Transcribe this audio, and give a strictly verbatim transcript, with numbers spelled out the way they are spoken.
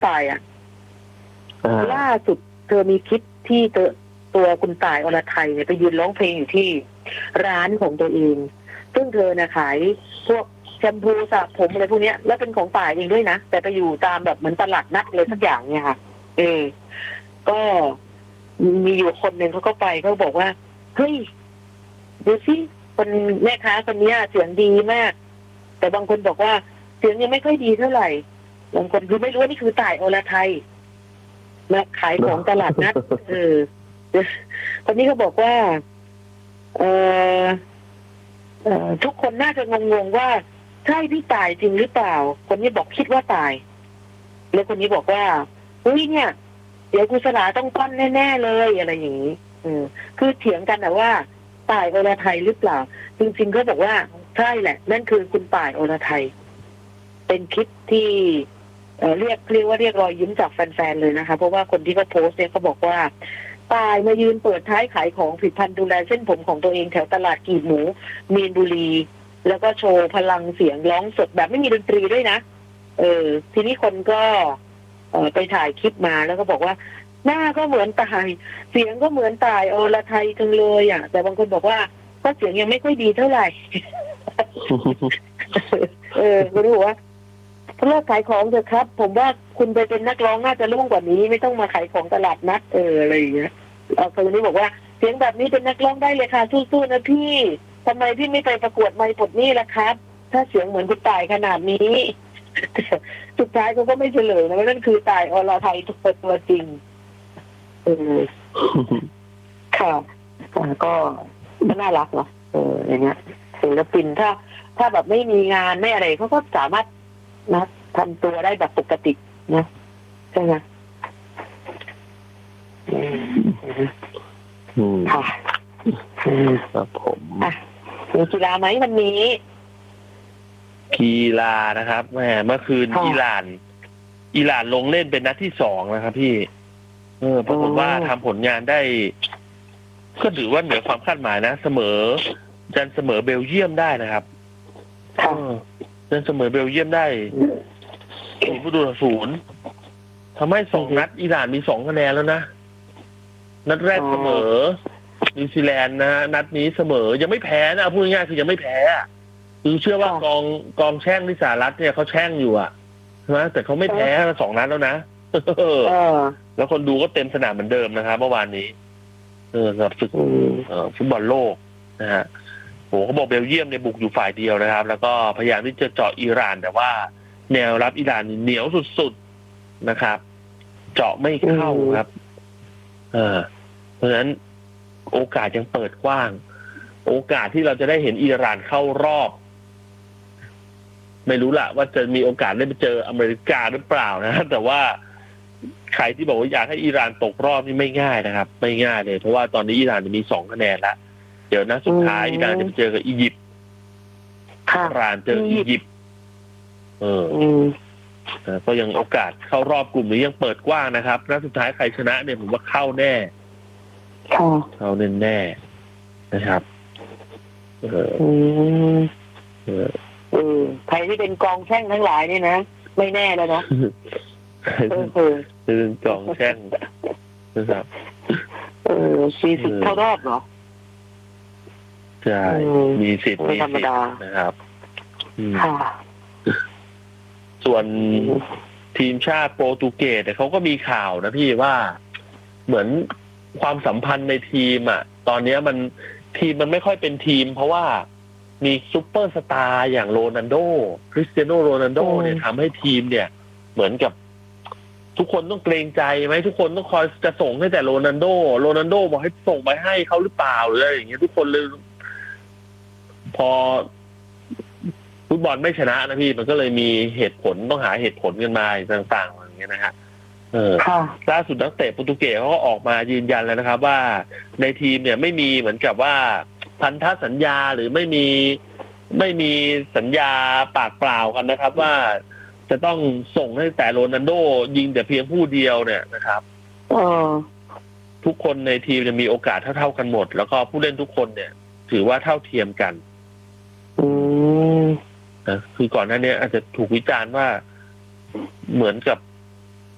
ต่ายอ่ะล่าสุดเธอมีคลิปที่เธอตัวคุณต่ายอรไทยเนี่ยไปยืนร้องเพลงอยู่ที่ร้านของตัวเองซึ่งเธอนะขายพวกแชมพูสระผมอะไรพวกนี้แล้วเป็นของต่ายเองด้วยนะแต่ไปอยู่ตามแบบเหมือนตลาดนัดเลยสักอย่างเนี่ยค่ะเออก็มีอยู่คนหนึ่งเขาก็ไปเขาบอกว่าเฮ้ยดูสิคนแม่ค้าคนนี้เสียงดีมากแต่บางคนบอกว่าเสียงยังไม่ค่อยดีเท่าไหร่บางคนคือไม่รู้ว่านี่คือต่ายอรไทยมาขายของตลาดนัดเออคนนี้เขาบอกว่าเออเอ่อทุกคนน่าจะงงๆว่าใช่พี่ต่ายจริงหรือเปล่าคนนี้บอกคิดว่าต่ายแล้วคนนี้บอกว่าอุ้ยเนี่ยเดี๋ยวกุศลาต้องปั้นแน่ๆเลยอะไรอย่างนี้เออคือเถียงกันนะว่าต่ายอรไทยหรือเปล่าจริงๆก็บอกว่าใช่แหละนั่นคือคุณต่ายอรไทยเป็นคลิปที่เอ่อเรียกเรียกว่าเรียกรอยยิ้มจากแฟนๆเลยนะคะเพราะว่าคนที่เขาโพสต์เนี่ยเขาบอกว่าต่ายมายืนเปิดท้ายขายของผลิตภัณฑ์ดูแลเส้นผมของตัวเองแถวตลาดกีบหมูมีนบุรีแล้วก็โชว์พลังเสียงร้องสดแบบไม่มีดนตรีด้วยนะเออทีนี้คนก็เอ่อไปถ่ายคลิปมาแล้วก็บอกว่าหน้าก็เหมือนต่ายเสียงก็เหมือนต่ายอรไทยจังเลยอ่ะแต่บางคนบอกว่าก็เสียงยังไม่ค่อยดีเท่าไหร่ เออคุณรู้ว่าเลิกขายของเถอะครับผมว่าคุณไปเป็นนักร้องน่าจะรุ่งกว่านี้ไม่ต้องมาขายของตลาดนัดเอออะไรอย่างเงี้ยเอาคนนี้บอกว่าเสียงแบบนี้เป็นนักร้องได้เลยค่ะสู้ๆนะพี่ทำไมพี่ไม่ไปประกวดไมค์ปลดหนี้ล่ะครับถ้าเสียงเหมือนคุณต่ายขนาดนี้สุดท้ายเขาก็ไม่เฉลยนะว่านั่นคือต่ายอรไทยตัวตัวจริงเออค่ะก็ก็น่ารักเนาะเอออย่างเงี้ยศิลปินถ้าถ้าแบบไม่มีงานไม่อะไรเขาก็สามารถนะทำตัวได้แบบปกตินะใช่ไหมอืมค่ะครับผมอ่ะมีกีฬาไหมวันนี้กีฬานะครับแหมเมื่อคืนอิหร่านอิหร่านลงเล่นเป็นนัดที่สองนะครับพี่เออปรากฏว่าทำผลงานได้ก็ถือว่าเหนือความคาดหมายนะเสมอจันเสมอเบลเยียมได้นะครับจันเสมอเบลเยียมได้ศูนย์ประตูต่อศูนย์ทำให้สองนัดอิหร่านมีสองคะแนนแล้วนะนัดแรกเสมอนิวซีแลนด์นะฮะนัดนี้เสมอยังไม่แพ้นะพูดง่ายๆคือยังไม่แพ้คือเชื่อว่ากองกองแช่งที่สหรัฐเนี่ยเขาแช่งอยู่อ่ะใช่ไหมแต่เขาไม่แพ้สองนัดแล้วนะแล้วคนดูก็เต็มสนามเหมือนเดิมนะครับเมื่อวานนี้เออสำหรับศึกฟุตบอลโลกนะฮะโหเขาบอกเบลเยียมในบุกอยู่ฝ่ายเดียวนะครับแล้วก็พยายามที่จะเจาะอิหร่านแต่ว่าแนวรับอิหร่านเหนียวสุดๆนะครับเจาะไม่เข้าครับเออเพราะฉะนั้นโอกาสยังเปิดกว้างโอกาสที่เราจะได้เห็นอิหร่านเข้ารอบไม่รู้ละว่าจะมีโอกาสได้ไปเจออเมริกาหรือเปล่านะแต่ว่าใครที่บอกว่าอยากให้อิหร่านตกรอบนี่ไม่ง่ายนะครับไม่ง่ายเลยเพราะว่าตอนนี้อิหร่านมีสองคะแนนแล้วเดี๋ยวนัดสุดท้ายอิหร่านจะไปเจอกับอียิปต์อิหร่านเจออียิปต์เออก็ยังโอกาสเข้ารอบกลุ่มนี้ยังเปิดกว้างนะครับนัดสุดท้ายใครชนะเนี่ยผมว่าเข้าแน่เข้าแน่แน่นะครับเออเออเออใครที่เป็นกองแช่งทั้งหลายนี่นะไม่แน่แล้วนะเออเป็นกองแช่งนะครับเออมีสิทธิ์เข้ารอบเหรอใช่มีสิทธิ์มีสิทธิ์นะครับค่ะส่วนทีมชาติโปรตุเกสเขาก็มีข่าวนะพี่ว่าเหมือนความสัมพันธ์ในทีมอ่ะตอนนี้มันทีมมันไม่ค่อยเป็นทีมเพราะว่ามีซุปเปอร์สตาร์อย่างโรนัลโดคริสเตียโนโรนัลโดเนี่ยทำให้ทีมเนี่ยเหมือนกับทุกคนต้องเกรงใจไหมทุกคนต้องคอยจะส่งให้แต่โรนัลโดโรนัลโดบอกให้ส่งไปให้เขาหรือเปล่าหรืออะไรอย่างเงี้ยทุกคนเลยพอฟุตบอลไม่ชนะนะพี่มันก็เลยมีเหตุผลต้องหาเหตุผลกันมาต่างๆอย่างเงี้ยนะฮะเออล่าสุดนักเตะโปรตุเกสเขาก็ออกมายืนยันแล้วนะครับว่าในทีมเนี่ยไม่มีเหมือนกับว่าพันธสัญญาหรือไม่มีไม่มีสัญญาปากเปล่ากันนะครับว่าจะต้องส่งให้แต่โรนัลโดยิงแต่เพียงผู้เดียวเนี่ยนะครับทุกคนในทีมจะมีโอกาสเท่าๆกันหมดแล้วก็ผู้เล่นทุกคนเนี่ยถือว่าเท่าเทียมกันนะคือก่อนหน้านี้อาจจะถูกวิจารณ์ว่าเหมือนกับ